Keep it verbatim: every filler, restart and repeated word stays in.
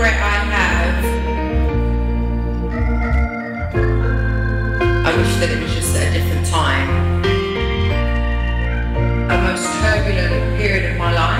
regret I have, I wish that it was just at a different time.